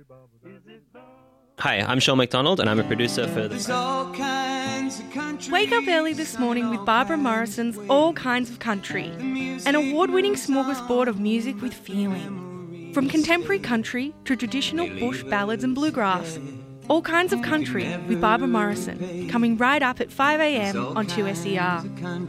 Hi, I'm Sean McDonald and I'm a producer for the... Wake up early this morning with Barbara Morrison's All Kinds of Country, an award-winning smorgasbord of music with feeling. From contemporary country to traditional bush ballads and bluegrass. All Kinds of Country with Barbara Morrison, coming right up at 5am on 2SER.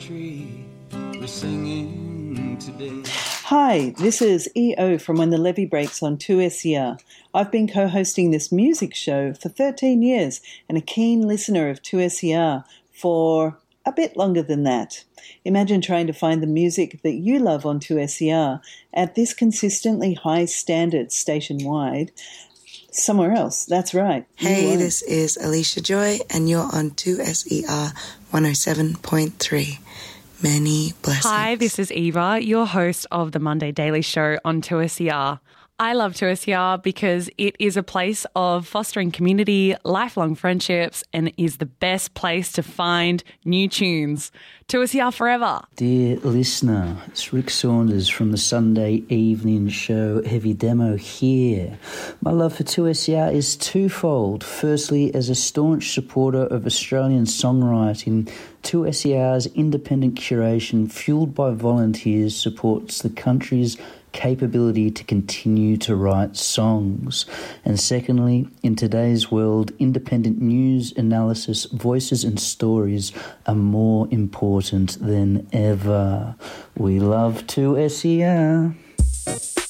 Hi, this is EO from When the Levee Breaks on 2SER. I've been co-hosting this music show for 13 years and a keen listener of 2SER for a bit longer than that. Imagine trying to find the music that you love on 2SER at this consistently high standard station-wide somewhere else. That's right. Hey, this is Alicia Joy and you're on 2SER 107.3. Many blessings. Hi, this is Eva, your host of the Monday Daily Show on 2SER. I love 2SER because it is a place of fostering community, lifelong friendships, and is the best place to find new tunes. 2SER forever. Dear listener, it's Rick Saunders from the Sunday evening show Heavy Demo here. My love for 2SER is twofold. Firstly, as a staunch supporter of Australian songwriting, 2SER's independent curation, fueled by volunteers, supports the country's capability to continue to write songs. And secondly, in today's world, independent news, analysis, voices and stories are more important than ever. We love 2SER.